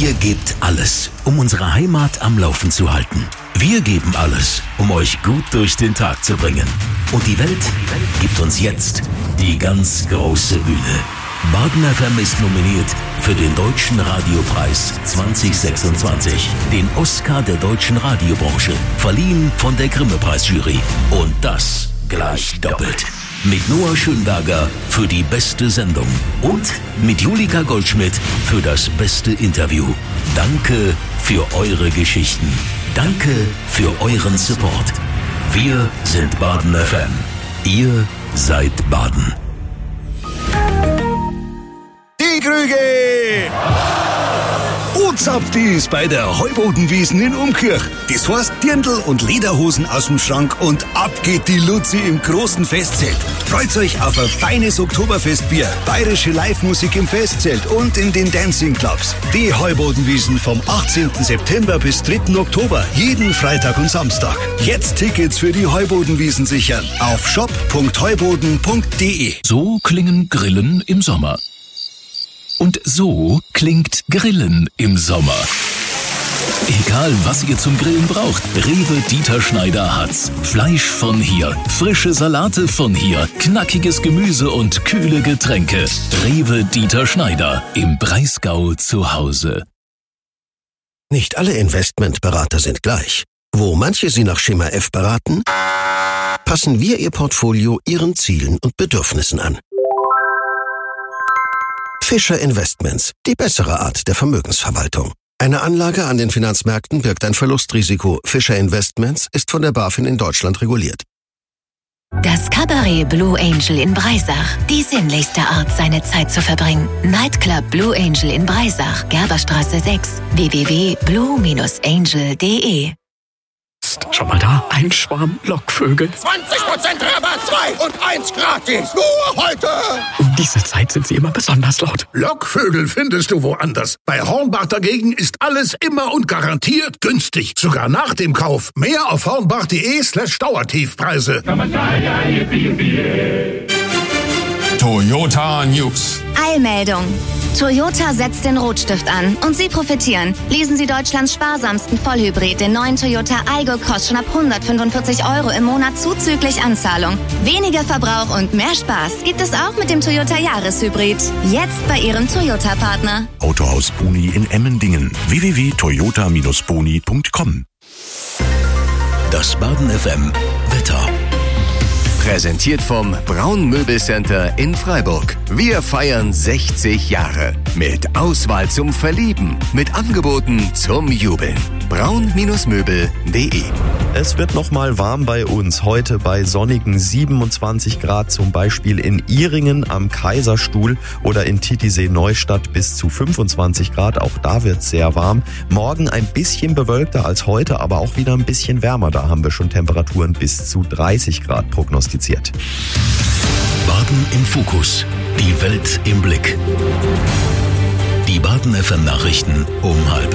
Ihr gebt alles, um unsere Heimat am Laufen zu halten. Wir geben alles, um euch gut durch den Tag zu bringen. Und die Welt gibt uns jetzt die ganz große Bühne. Baden FM ist nominiert für den Deutschen Radiopreis 2026, den Oscar der deutschen Radiobranche, verliehen von der Grimme-Preisjury. Und das gleich doppelt. Mit Noah Schönberger für die beste Sendung und mit Julika Goldschmidt für das beste Interview. Danke für eure Geschichten. Danke für euren Support. Wir sind Baden FM. Ihr seid Baden. Die Krüge! Uzapftis bei der Heubodenwiesen in Umkirch. Das heißt Dirndl und Lederhosen aus dem Schrank und ab geht die Luzi im großen Festzelt. Freut euch auf ein feines Oktoberfestbier, bayerische Live-Musik im Festzelt und in den Dancing-Clubs. Die Heubodenwiesen vom 18. September bis 3. Oktober, jeden Freitag und Samstag. Jetzt Tickets für die Heubodenwiesen sichern auf shop.heuboden.de. So klingen Grillen im Sommer. Und so klingt Grillen im Sommer. Egal, was ihr zum Grillen braucht, Rewe Dieter Schneider hat's. Fleisch von hier, frische Salate von hier, knackiges Gemüse und kühle Getränke. Rewe Dieter Schneider, im Breisgau zu Hause. Nicht alle Investmentberater sind gleich. Wo manche Sie nach Schema F beraten, passen wir Ihr Portfolio Ihren Zielen und Bedürfnissen an. Fischer Investments, die bessere Art der Vermögensverwaltung. Eine Anlage an den Finanzmärkten birgt ein Verlustrisiko. Fischer Investments ist von der BaFin in Deutschland reguliert. Das Cabaret Blue Angel in Breisach. Die sinnlichste Art, seine Zeit zu verbringen. Nightclub Blue Angel in Breisach, Gerberstraße 6, www.blue-angel.de. Schau mal da, ein Schwarm Lockvögel. 20% Rabatt, 2 und 1 gratis. Nur heute. Um diese Zeit sind sie immer besonders laut. Lockvögel findest du woanders. Bei Hornbach dagegen ist alles immer und garantiert günstig. Sogar nach dem Kauf. Mehr auf hornbach.de/Dauertiefpreise. Toyota News. Eilmeldung. Toyota setzt den Rotstift an und Sie profitieren. Lesen Sie Deutschlands sparsamsten Vollhybrid, den neuen Toyota Aygo Cross, schon ab 145 € im Monat zuzüglich Anzahlung. Weniger Verbrauch und mehr Spaß gibt es auch mit dem Toyota Jahreshybrid. Jetzt bei Ihrem Toyota-Partner. Autohaus Boni in Emmendingen. www.toyota-boni.com. Das Baden FM Wetter. Präsentiert vom Braun Möbelcenter in Freiburg. Wir feiern 60 Jahre. Mit Auswahl zum Verlieben. Mit Angeboten zum Jubeln. braun-möbel.de. Es wird nochmal warm bei uns. Heute bei sonnigen 27 Grad, zum Beispiel in Ihringen am Kaiserstuhl oder in Titisee-Neustadt bis zu 25 Grad. Auch da wird es sehr warm. Morgen ein bisschen bewölkter als heute, aber auch wieder ein bisschen wärmer. Da haben wir schon Temperaturen bis zu 30 Grad prognostiziert. Baden im Fokus. Die Welt im Blick. Die Baden FM Nachrichten um 12:30.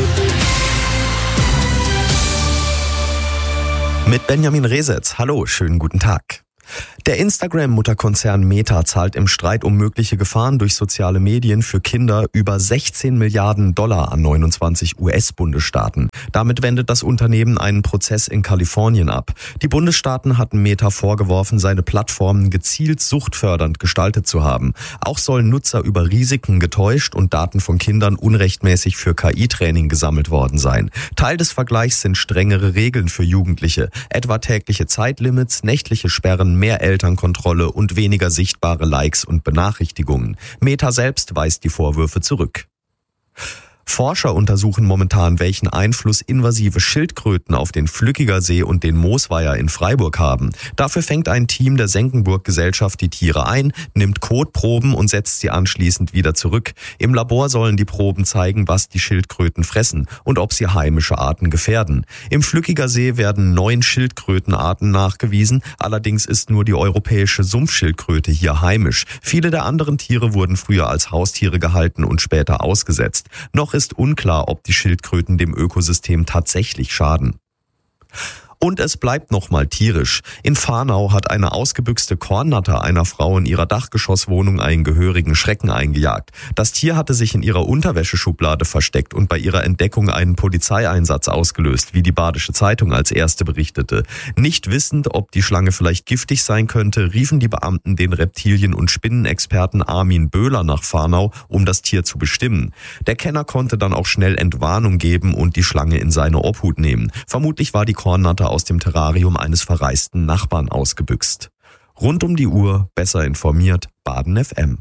Mit Benjamin Resetz. Hallo, schönen guten Tag. Der Instagram-Mutterkonzern Meta zahlt im Streit um mögliche Gefahren durch soziale Medien für Kinder über $16 Milliarden an 29 US-Bundesstaaten. Damit wendet das Unternehmen einen Prozess in Kalifornien ab. Die Bundesstaaten hatten Meta vorgeworfen, seine Plattformen gezielt suchtfördernd gestaltet zu haben. Auch sollen Nutzer über Risiken getäuscht und Daten von Kindern unrechtmäßig für KI-Training gesammelt worden sein. Teil des Vergleichs sind strengere Regeln für Jugendliche, etwa tägliche Zeitlimits, nächtliche Sperren, mehr Elternkontrolle und weniger sichtbare Likes und Benachrichtigungen. Meta selbst weist die Vorwürfe zurück. Forscher untersuchen momentan, welchen Einfluss invasive Schildkröten auf den Flückiger See und den Moosweiher in Freiburg haben. Dafür fängt ein Team der Senckenburg-Gesellschaft die Tiere ein, nimmt Kotproben und setzt sie anschließend wieder zurück. Im Labor sollen die Proben zeigen, was die Schildkröten fressen und ob sie heimische Arten gefährden. Im Flückiger See werden 9 Schildkrötenarten nachgewiesen, allerdings ist nur die europäische Sumpfschildkröte hier heimisch. Viele der anderen Tiere wurden früher als Haustiere gehalten und später ausgesetzt. Noch ist unklar, ob die Schildkröten dem Ökosystem tatsächlich schaden. Und es bleibt nochmal tierisch. In Fahrnau hat eine ausgebüchste Kornnatter einer Frau in ihrer Dachgeschosswohnung einen gehörigen Schrecken eingejagt. Das Tier hatte sich in ihrer Unterwäscheschublade versteckt und bei ihrer Entdeckung einen Polizeieinsatz ausgelöst, wie die Badische Zeitung als erste berichtete. Nicht wissend, ob die Schlange vielleicht giftig sein könnte, riefen die Beamten den Reptilien- und Spinnenexperten Armin Böhler nach Fahrnau, um das Tier zu bestimmen. Der Kenner konnte dann auch schnell Entwarnung geben und die Schlange in seine Obhut nehmen. Vermutlich war die Kornnatter aus dem Terrarium eines verreisten Nachbarn ausgebüxt. Rund um die Uhr, besser informiert, Baden FM.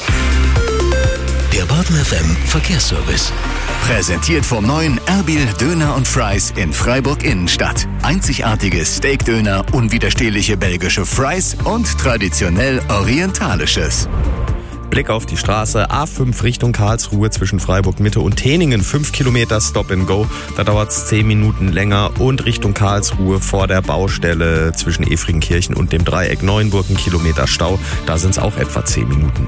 Der Baden FM Verkehrsservice. Präsentiert vom neuen Erbil Döner und Fries in Freiburg Innenstadt. Einzigartiges Steakdöner, unwiderstehliche belgische Fries und traditionell orientalisches. Blick auf die Straße, A5 Richtung Karlsruhe zwischen Freiburg Mitte und Teningen, 5 Kilometer Stop and Go, da dauert es 10 Minuten länger, und Richtung Karlsruhe vor der Baustelle zwischen Efringenkirchen und dem Dreieck Neuenburg 1 Kilometer Stau, da sind es auch etwa 10 Minuten.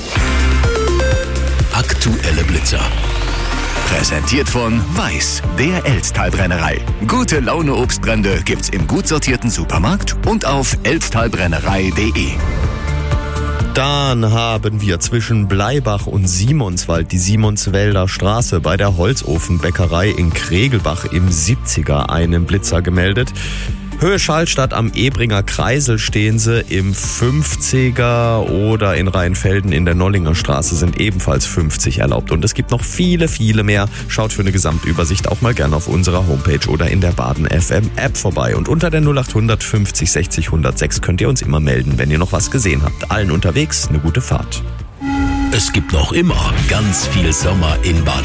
Aktuelle Blitzer. Präsentiert von Weiß, der Elztalbrennerei. Gute Laune Obstbrände gibt's im gut sortierten Supermarkt und auf elztalbrennerei.de. Dann haben wir zwischen Bleibach und Simonswald die Simonswälder Straße bei der Holzofenbäckerei in Kregelbach im 70er einen Blitzer gemeldet. Höhe Schallstadt am Ebringer Kreisel stehen sie im 50er, oder in Rheinfelden in der Nollinger Straße sind ebenfalls 50 erlaubt. Und es gibt noch viele, viele mehr. Schaut für eine Gesamtübersicht auch mal gerne auf unserer Homepage oder in der Baden FM App vorbei. Und unter der 0800 50 60 106 könnt ihr uns immer melden, wenn ihr noch was gesehen habt. Allen unterwegs eine gute Fahrt. Es gibt noch immer ganz viel Sommer in Baden